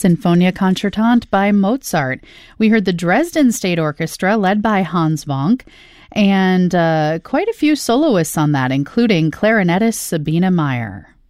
Sinfonia Concertante by Mozart. We heard the Dresden State Orchestra led by Hans Bonk, and quite a few soloists on that, including clarinetist Sabine Meyer.